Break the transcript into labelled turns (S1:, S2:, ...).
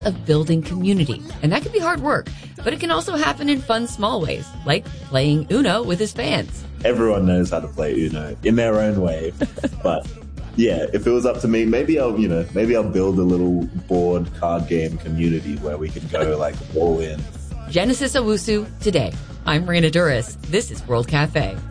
S1: of building community. And that can be hard work, but it can also happen in fun, small ways, like playing Uno with his fans.
S2: Everyone knows how to play Uno in their own way. But yeah, if it was up to me, maybe I'll build a little board card game community where we can go like all in.
S1: Genesis Owusu today. I'm Marina Duras. This is World Cafe.